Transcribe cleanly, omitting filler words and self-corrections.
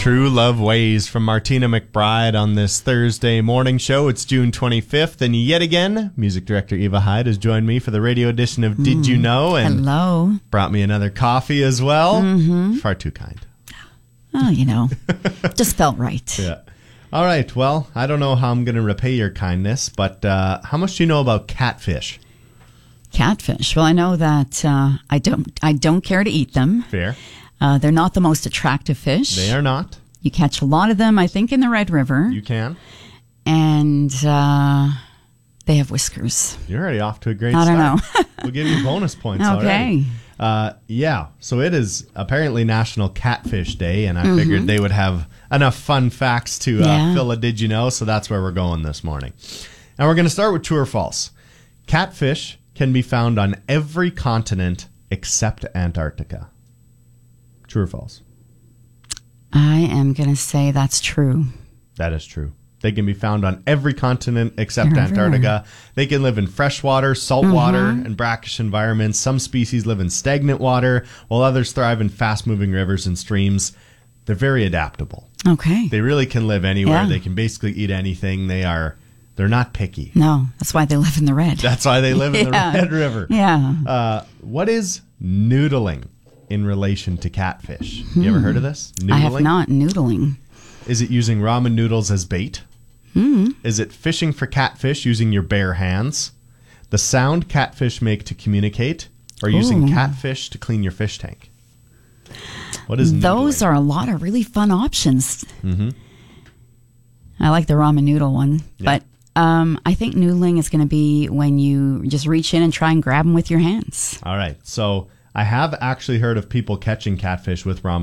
True Love Ways from Martina McBride on this Thursday morning show. It's June 25th, and yet again, music director Eva Hyde has joined me for the radio edition of Did You Know? And hello. Brought me another coffee as well. Far too kind. Oh, just felt right. Yeah. All right, well, I don't know how I'm going to repay your kindness, but how much do you know about catfish? Catfish. Well, I know that I don't care to eat them. Fair. They're not the most attractive fish. They are not. You catch a lot of them, I think, in the Red River. You can. And they have whiskers. You're already off to a great start. I don't know. We'll give you bonus points okay. already. Yeah, so it is apparently National Catfish Day, and I figured they would have enough fun facts to fill a Did You Know, so that's where we're going this morning. And we're going to start with true or false. Catfish can be found on every continent except Antarctica. True or false? I am going to say that's true. That is true. They can be found on every continent except Antarctica. They can live in freshwater, saltwater, and brackish environments. Some species live in stagnant water, while others thrive in fast-moving rivers and streams. They're very adaptable. Okay. They really can live anywhere. Yeah. They can basically eat anything. They're not picky. No, that's why they live in the red. That's why they live in the Red River. Yeah. What is noodling in relation to catfish? You ever heard of this? Noodling? I have not. Noodling. Is it using ramen noodles as bait? Is it fishing for catfish using your bare hands? The sound catfish make to communicate? Or using catfish to clean your fish tank? What is noodling? Those are a lot of really fun options. I like the ramen noodle one. Yeah. But I think noodling is going to be when you just reach in and try and grab them with your hands. All right. So I have actually heard of people catching catfish with ramen